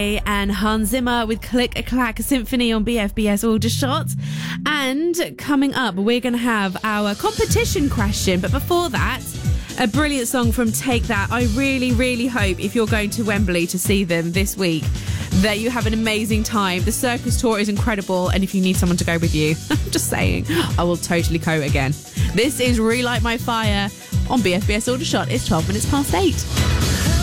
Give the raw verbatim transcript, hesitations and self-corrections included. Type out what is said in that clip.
And Hans Zimmer with Click a Clack Symphony on B F B S Aldershot. And coming up, we're going to have our competition question. But before that, a brilliant song from Take That. I really, really hope if you're going to Wembley to see them this week, that you have an amazing time. The circus tour is incredible. And if you need someone to go with you, I'm just saying, I will totally go again. This is Relight My Fire on B F B S Aldershot. It's twelve minutes past eight.